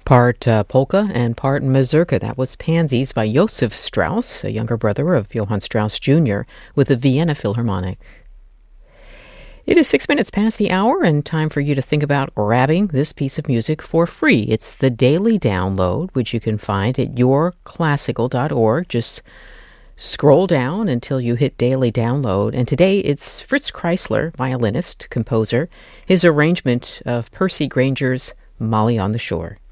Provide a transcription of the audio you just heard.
Part polka and part mazurka. That was Pansies by Josef Strauss, a younger brother of Johann Strauss Jr., with the Vienna Philharmonic. It is 6 minutes past the hour and time for you to think about grabbing this piece of music for free. It's the Daily Download, which you can find at yourclassical.org. Just scroll down until you hit Daily Download. And today it's Fritz Kreisler, violinist, composer, his arrangement of Percy Granger's Molly on the Shore.